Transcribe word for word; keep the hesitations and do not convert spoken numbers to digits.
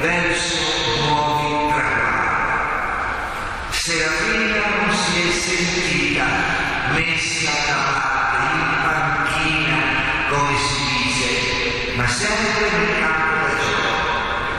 verso nuovi traguardi. Serafina non si è sentita messa da parte in panchina, come si dice, ma sempre nel campo